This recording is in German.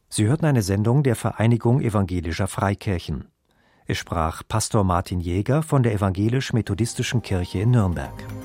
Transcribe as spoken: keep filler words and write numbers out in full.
Sie hörten eine Sendung der Vereinigung Evangelischer Freikirchen. Es sprach Pastor Martin Jäger von der Evangelisch-Methodistischen Kirche in Nürnberg.